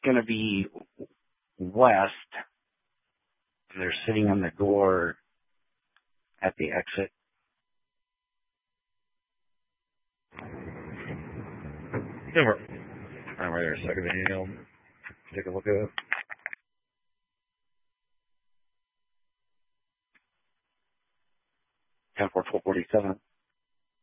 going to be west. They're sitting on the door at the exit. I'm right there a second. I'll take a look at it. 10-4-12-47.